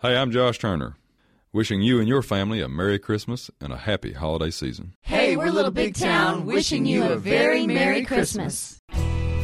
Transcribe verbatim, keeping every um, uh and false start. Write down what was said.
Hey, I'm Josh Turner, wishing you and your family a Merry Christmas and a happy holiday season. Hey, we're Little Big Town, wishing you a very Merry Christmas.